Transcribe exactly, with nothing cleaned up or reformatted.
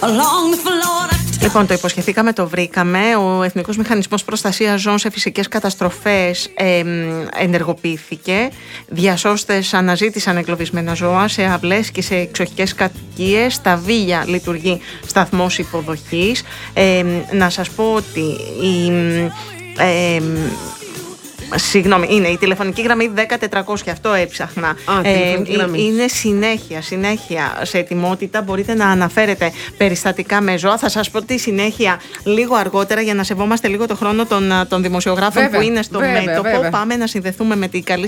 Λοιπόν, το υποσχεθήκαμε, το βρήκαμε. Ο Εθνικός Μηχανισμός Προστασίας Ζώων σε Φυσικές Καταστροφές ε, ενεργοποιήθηκε. Διασώστες αναζήτησαν εγκλωβισμένα ζώα σε αυλές και σε εξοχικές κατοικίες. Στα Βίλια λειτουργεί σταθμός υποδοχής. Ε, να σας πω ότι η... Ε, Συγγνώμη, είναι η τηλεφωνική γραμμή δέκα τετρακόσια, αυτό έψαχνα. Α, ε, είναι συνέχεια, συνέχεια σε ετοιμότητα. Μπορείτε να αναφέρετε περιστατικά με ζώα. Θα σας πω τη συνέχεια λίγο αργότερα για να σεβόμαστε λίγο το χρόνο των, των δημοσιογράφων, βέβαια, που είναι στο βέβαια, μέτωπο. βέβαια. Πάμε να συνδεθούμε με την καλή